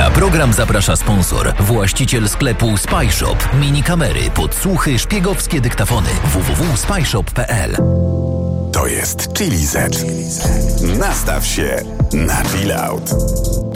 Na program zaprasza sponsor, właściciel sklepu Spyshop. Minikamery, podsłuchy, szpiegowskie dyktafony. www.spyshop.pl. To jest Chili Z. Nastaw się na chill out.